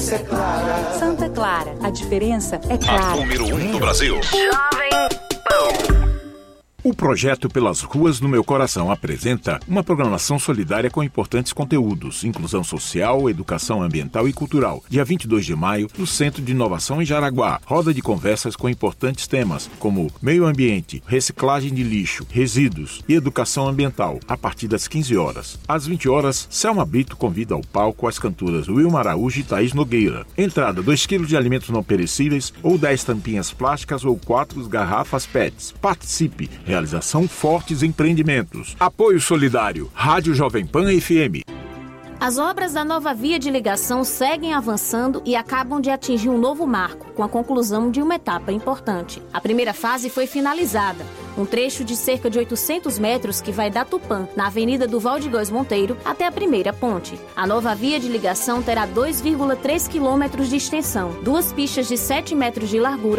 diferença é clara. Santa Clara, a diferença é clara. A número 1 do Brasil. Jovem Pan. O projeto Pelas Ruas do Meu Coração apresenta uma programação solidária com importantes conteúdos, inclusão social, educação ambiental e cultural. Dia 22 de maio, no Centro de Inovação em Jaraguá, roda de conversas com importantes temas, como meio ambiente, reciclagem de lixo, resíduos e educação ambiental, a partir das 15 horas. Às 20 horas, Selma Brito convida ao palco as cantoras Wilma Araújo e Thaís Nogueira. Entrada: 2 kg de alimentos não perecíveis, ou 10 tampinhas plásticas ou 4 garrafas PETs. Participe! Realização Fortes Empreendimentos. Apoio solidário. Rádio Jovem Pan FM. As obras da nova via de ligação seguem avançando e acabam de atingir um novo marco, com a conclusão de uma etapa importante. A primeira fase foi finalizada, um trecho de cerca de 800 metros que vai da Tupã, na Avenida do Valdigóis Monteiro, até a primeira ponte. A nova via de ligação terá 2,3 quilômetros de extensão, 2 pistas de 7 metros de largura,